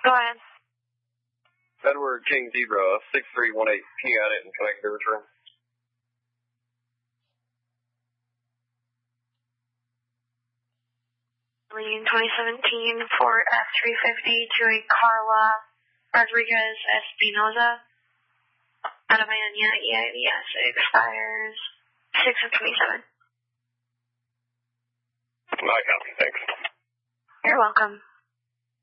Go ahead. Edward King Zebra, 6318. Can you add it and connect the return? Lean 2017 Ford F-350 to a Carla Rodriguez Espinoza. Out of Miami, EIVS. It expires 6/27. My copy, thanks. You're welcome.